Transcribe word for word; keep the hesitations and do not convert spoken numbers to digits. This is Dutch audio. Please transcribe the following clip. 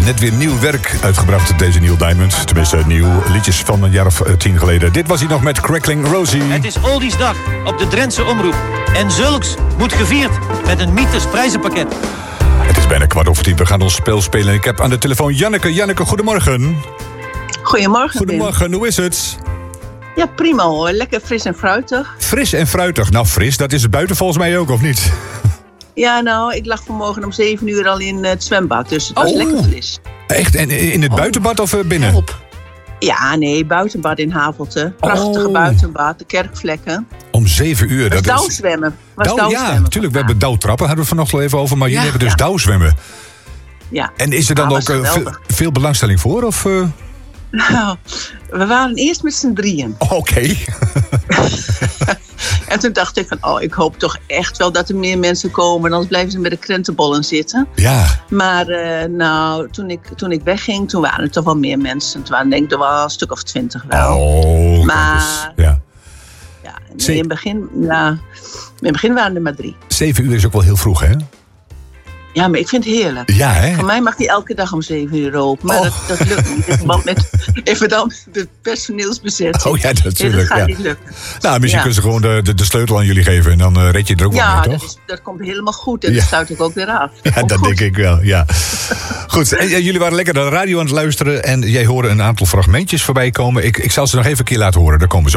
net weer nieuw werk uitgebracht, deze Neil Diamond. Tenminste, nieuw liedjes van een jaar of tien geleden. Dit was hij nog met Crackling Rosie. Het is Oldiesdag op de Drentse Omroep. En zulks moet gevierd met een Mieters prijzenpakket. Het is bijna kwart over tien. We gaan ons spel spelen. Ik heb aan de telefoon Janneke. Janneke, goedemorgen. Goedemorgen. Goedemorgen, hoe is het? Ja, prima hoor. Lekker fris en fruitig. Fris en fruitig. Nou, fris, dat is het buiten volgens mij ook, of niet? Ja, nou, ik lag vanmorgen om zeven uur al in het zwembad. Dus het was oh. lekker fris. Echt? En in het oh. buitenbad of binnen? Help. Ja, nee, buitenbad in Havelte. Prachtige oh. buitenbad, de kerkvlekken. Om zeven uur. Dat dat is dauwzwemmen. Was Douw, dauwzwemmen. Ja, natuurlijk. We hebben dauwtrappen, hadden we vanochtend al even over. Maar jullie ja, hebben dus ja. dauwzwemmen. Ja. En is er dan ja, ook uh, veel, veel belangstelling voor? Of, uh... Nou, we waren eerst met z'n drieën. Oh, oké. Okay. En toen dacht ik van, oh, ik hoop toch echt wel dat er meer mensen komen. Anders blijven ze met de krentenbollen zitten. Ja. Maar uh, nou, toen ik, toen ik wegging, toen waren er toch wel meer mensen. Toen waren denk ik er wel een stuk of twintig wel. Oh, maar dus, ja. Ja, nee, in, het begin, ja, in het begin waren er maar drie. Zeven uur is ook wel heel vroeg, hè? Ja, maar ik vind het heerlijk. Ja, hè? Voor mij mag die elke dag om zeven uur open. Maar oh. dat, dat lukt niet. In verband met even dan de personeelsbezetting. Oh ja, natuurlijk. Nee, dat gaat ja. niet lukken. Nou, misschien ja. kunnen ze gewoon de, de, de sleutel aan jullie geven. En dan uh, red je er ook ja, wel mee, dat toch? Ja, dat komt helemaal goed. En ja. dat sluit ik ook weer af. Dat ja, dat goed. denk ik wel, ja. Goed, en, en jullie waren lekker naar de radio aan het luisteren. En jij hoorde een aantal fragmentjes voorbij komen. Ik, ik zal ze nog even een keer laten horen. Daar komen ze.